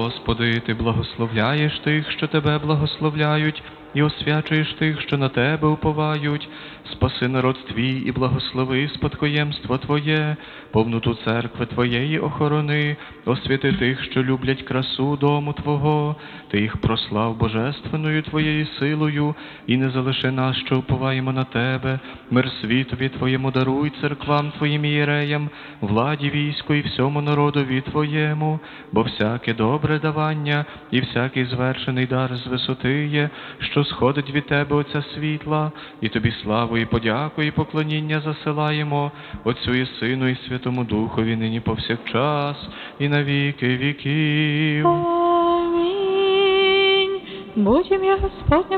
Господи, Ти благословляєш тих, що Тебе благословляють, і освячуєш тих, що на Тебе уповають. Спаси народ Твій і благослови спадкоємство Твоє, повноту церкви Твоєї охорони, освяти тих, що люблять красу дому Твого. Ти їх прослав божественною Твоєю силою, і не залиши нас, що уповаємо на Тебе. Мир світові Твоєму даруй, церквам Твоїм ієреям, владі війську і всьому народові Твоєму, бо всяке добре давання і всякий звершений дар з висоти є, що сходить від Тебе, Отця світла, і Тобі славу і подяку і поклоніння засилаємо, Отцю і Сину і Святому Духові, нині повсякчас і на віки віків. Амінь. Будь ім'я Господня